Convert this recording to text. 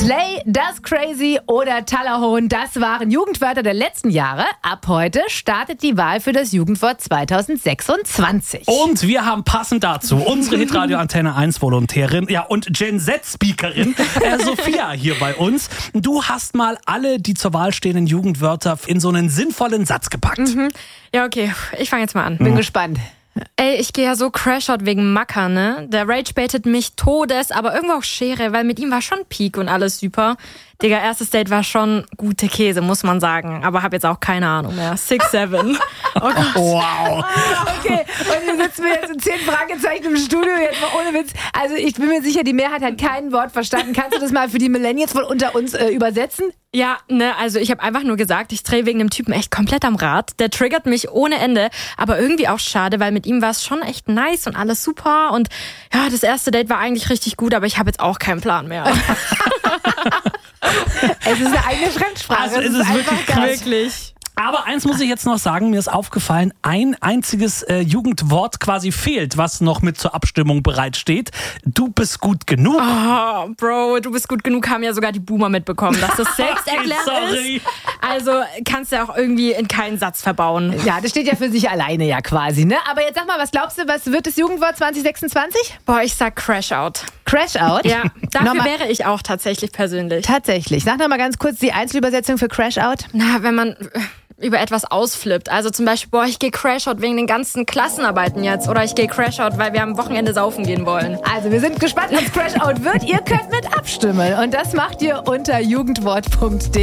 Slay, das Crazy oder Tallerhorn, das waren Jugendwörter der letzten Jahre. Ab heute startet die Wahl für das Jugendwort 2026. Und wir haben passend dazu unsere Hitradio Antenne 1 Volontärin, ja, und Gen Z Speakerin Sophia hier bei uns. Du hast mal alle die zur Wahl stehenden Jugendwörter in so einen sinnvollen Satz gepackt. Ja, okay, ich fange jetzt mal an. Bin gespannt. Ey, ich gehe ja so Crashout wegen Macker, ne? Der Rage baitet mich todes, aber irgendwo auch Schere, weil mit ihm war schon Peak und alles super. Digga, erstes Date war schon gute Käse, muss man sagen. Aber hab jetzt auch keine Ahnung mehr. 6'7". Oh Gott. Wow. Okay, und wir sitzen jetzt in 10 Fragezeichen im Studio, jetzt mal ohne Witz. Also ich bin mir sicher, die Mehrheit hat kein Wort verstanden. Kannst du das mal für die Millennials wohl unter uns übersetzen? Ja, ne, also ich habe einfach nur gesagt, ich drehe wegen dem Typen echt komplett am Rad. Der triggert mich ohne Ende, aber irgendwie auch schade, weil mit ihm war es schon echt nice und alles super. Und ja, das erste Date war eigentlich richtig gut, aber ich habe jetzt auch keinen Plan mehr. Es ist eine eigene Fremdsprache. Also es ist wirklich krass. Wirklich. Aber eins muss ich jetzt noch sagen, mir ist aufgefallen, ein einziges Jugendwort quasi fehlt, was noch mit zur Abstimmung bereitsteht. Du bist gut genug. Oh, Bro, du bist gut genug, haben ja sogar die Boomer mitbekommen, dass das selbsterklärend Sorry. ist. Also kannst du ja auch irgendwie in keinen Satz verbauen. Ja, das steht ja für sich alleine ja quasi, ne? Aber jetzt sag mal, was glaubst du, was wird das Jugendwort 2026? Boah, ich sag Crashout. Crashout? Ja, dafür wäre ich auch tatsächlich persönlich. Tatsächlich. Sag noch mal ganz kurz die Einzelübersetzung für Crashout. Na, wenn man über etwas ausflippt. Also zum Beispiel, boah, ich gehe Crashout wegen den ganzen Klassenarbeiten jetzt. Oder ich gehe Crashout, weil wir am Wochenende saufen gehen wollen. Also wir sind gespannt, was Crashout wird. Ihr könnt mit abstimmen. Und das macht ihr unter jugendwort.de.